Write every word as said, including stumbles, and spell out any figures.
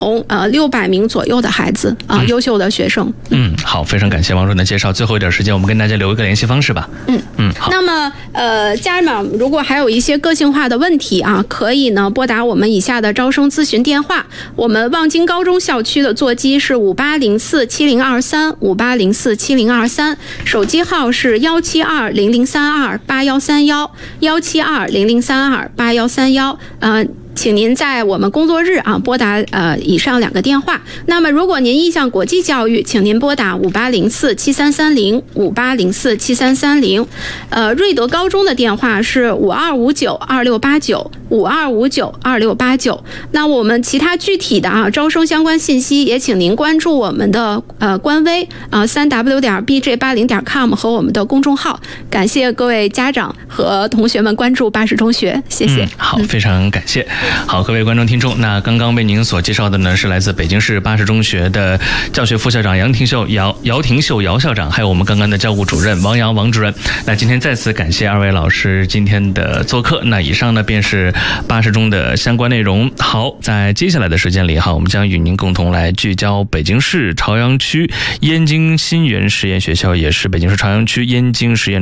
呃六百名左右的孩子啊、呃，优秀的学生。 嗯，好，非常感谢王主任的介绍。最后一点时间，我们跟大家留一个联系方式吧。 嗯嗯，好。 那么呃，家长如果还有一些个性化的问题啊，可以呢拨打我们以下的招生咨询电话。我们望京高中校区的座机是五八零四七零二三五八零四七零二三，手机号是幺七二零零三二八幺三幺幺七二零零三二八幺三幺。呃。请您在我们工作日啊拨打呃以上两个电话。那么如果您意向国际教育，请您拨打五八零四七三三零五八零四七三三零。呃，瑞德高中的电话是五二五九二六八九五二五九二六八九。那我们其他具体的啊招生相关信息，也请您关注我们的呃官微啊三 w 点 b j 八零点 com 和我们的公众号。感谢各位家长和同学们关注巴士中学，谢谢。 嗯、好，非常感谢。好，各位观众听众，那刚刚为您所介绍的呢，是来自北京市巴士中学的教学副校长杨廷秀姚姚廷秀姚校长，还有我们刚刚的教务主任王阳王主任。那今天再次感谢二位老师今天的做客。那以上呢便是巴士中的相关内容。好，在接下来的时间里哈，我们将与您共同来聚焦北京市朝阳区燕京新园实验学校，也是北京市朝阳区燕京实验